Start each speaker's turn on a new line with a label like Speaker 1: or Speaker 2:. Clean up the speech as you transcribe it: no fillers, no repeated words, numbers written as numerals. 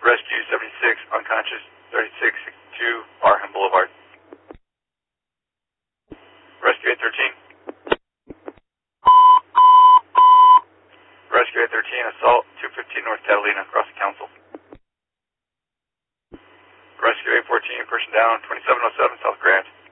Speaker 1: Rescue 76, unconscious, 3662 Barham Boulevard. Rescue 813. Rescue 813, assault, 215 North Catalina, across the council. Rescue 814, person down, 2707 South Grand.